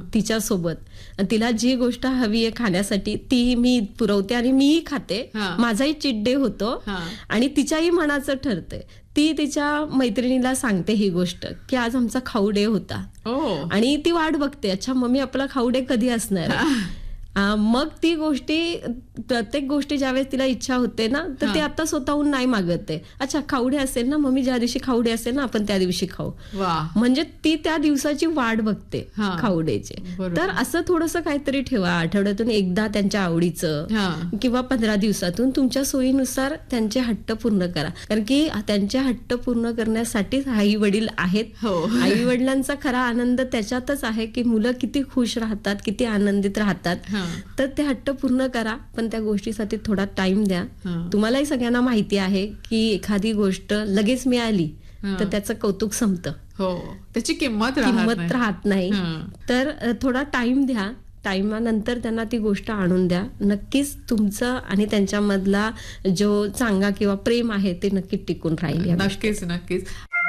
तिच्यासोबत. आणि तिला जी गोष्ट हवी आहे खाण्यासाठी ती मी पुरवते आणि मीही खाते. माझाही चीट डे होतो आणि तिच्याही मनाचं ठरतंय. ती तिच्या मैत्रिणीला सांगते ही गोष्ट की आज आमचा खाऊ डे होता आणि ती वाट बघते, अच्छा मम्मी आपला खाऊ डे कधी असणार. मग ती गोष्टी, प्रत्येक गोष्टी ज्यावेळेस तिला इच्छा होते ना तर ती आता स्वतःहून नाही मागत आहे. अच्छा खाऊडे असेल ना मम्मी, ज्या दिवशी खाऊडे असेल ना आपण त्या दिवशी खाऊ. म्हणजे ती त्या दिवसाची वाट बघते खाऊडेची. तर असं थोडंसं काहीतरी ठेवा, आठवड्यातून एकदा त्यांच्या आवडीचं किंवा 15 दिवसातून तुमच्या सोयीनुसार त्यांचे हट्ट पूर्ण करा. कारण की त्यांचे हट्ट पूर्ण करण्यासाठीच आई वडील आहेत. आई वडिलांचा खरा आनंद त्याच्यातच आहे की मुलं किती खुश राहतात, किती आनंदित राहतात. तर ते हट्ट पूर्ण करा, पण त्या गोष्टीसाठी थोडा टाइम द्या. तुम्हालाही सगळ्यांना माहिती आहे की एखादी गोष्ट लगेच मिळाली तर त्याचं कौतुक संपतं, त्याची किंमत राहत नाही. तर थोडा टाइम द्या, टाइमानंतर त्यांना ती गोष्ट आणून द्या. नक्कीच तुमचं आणि त्यांच्यामधला जो चांगला किंवा प्रेम आहे ते नक्कीच टिकून राहील. नक्कीच.